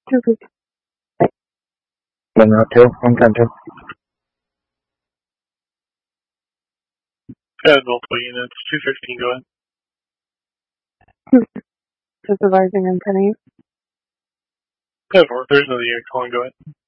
250. One route 2, 110. Got multiple units. 215, go ahead. Supervising and Penny. Got 4. There's another unit calling, go ahead.